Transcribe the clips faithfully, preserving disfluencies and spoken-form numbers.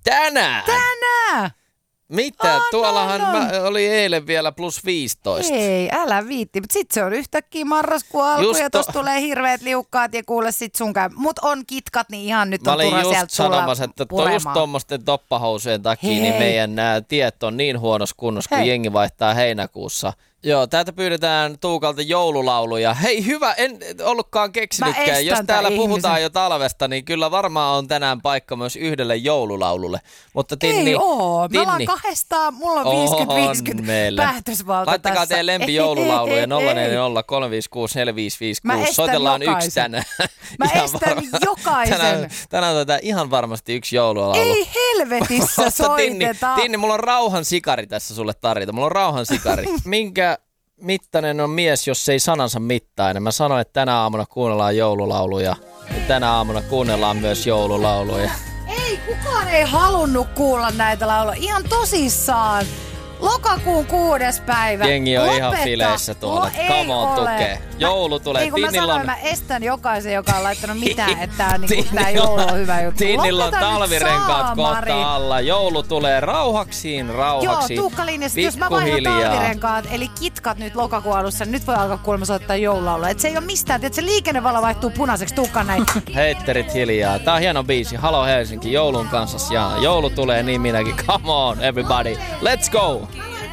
Tänään? Tänään! Mitä? On, Tuollahan on, on. Mä oli eilen vielä plus viisitoista. Ei, älä viitti. Mutta sit se on yhtäkkiä marraskuun alku Just ja to... tossa tulee hirveät liukkaat ja kuule sit sun käy. Mut on kitkat, niin ihan nyt Mä on olin turha just sieltä tulla sanomassa, että toi just tommosten toppahousujen takia Hei. niin meidän nämä tiet on niin huonossa kunnossa, kun Hei. jengi vaihtaa heinäkuussa. Joo, täältä pyydetään Tuukalta joululauluja. Hei, hyvä, en ollutkaan keksinytkään. Jos täällä puhutaan ihmisen. jo talvesta, niin kyllä varmaan on tänään paikka myös yhdelle joululaululle. Mutta Tinni, ei oo. Me Tinni. ollaan kahdestaan, mulla on viisikymmentä viisikymmentä päätösvalta Laittakaa tässä. teidän lempi joululauluja nolla neljä nolla kolme viisi kuusi neljä viisi viisi kuusi. Soitellaan jokaisen. yksi tänään. Mä Ihan estän varma. jokaisen. Tänään, tänään otetaan ihan varmasti yksi joululaulu. Ei helvetissä Mutta Tinni, soitetaan. Tinni, mulla on rauhan sikari tässä sulle tarjota. Mulla on rauhan sikari. Minkä mittainen on mies, jos ei sanansa mittainen? Mä sanoin, että tänä aamuna kuunnellaan joululauluja. Ja tänä aamuna kuunnellaan myös joululauluja. Ei, kukaan ei halunnut kuulla näitä lauluja. Ihan tosissaan. Lokakuun kuudes päivä. Jengi on Lopeta. ihan fileissä tuolla. Lo, Come on, tukee. Joulu tulee. Niin kuin mä Tinnillä sanoin, on... mä estän jokaisen, joka on laittanut mitään, että tää, niin tää joulu on hyvä juttu. Tinnillä on Lopeta nyt, talvirenkaat saamari. kohta alla. Joulu tulee rauhaksiin, rauhaksiin. Joo, Tuukka linjasi, jos mä vaihdan talvirenkaat, eli kitkat nyt lokakuun alussa, niin nyt voi alkaa kuulemma soittaa joululaulua. Et se ei ole mistään, että se liikennevalo vaihtuu punaiseksi, Tuukka näin. Heitterit hiljaa. Tää on hieno biisi. Halo Helsinki, joulun kanssa ja joulu tulee, niin minäkin. Come on everybody, let's go!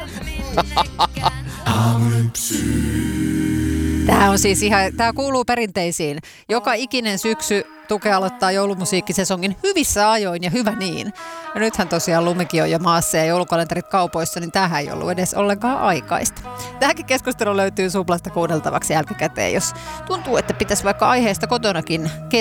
Tämä on siis ihan, tämä kuuluu perinteisiin. Joka ikinen syksy Tuke aloittaa joulumusiikkisesongin hyvissä ajoin ja hyvä niin. Ja nythän tosiaan lumikin on jo maassa ja joulukalenterit kaupoissa, niin tämähän ei ollut edes ollenkaan aikaista. Tähänkin keskustelu löytyy Suplasta kuunneltavaksi jälkikäteen, jos tuntuu, että pitäisi vaikka aiheesta kotonakin